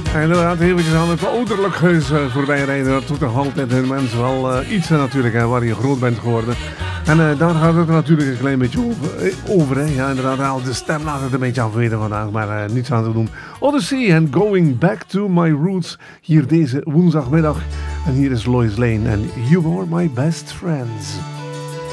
En inderdaad, eventjes aan het ouderlijk huis voorbij rijden. Dat doet toch altijd een mens wel iets natuurlijk, waar je groot bent geworden. En daar gaat het natuurlijk een klein beetje over hè. Ja, inderdaad, de stem laat het een beetje afweten vandaag, maar niets aan te doen. Odyssey en Going Back to My Roots, hier deze woensdagmiddag. En hier is Lois Lane en You Are My Best Friends.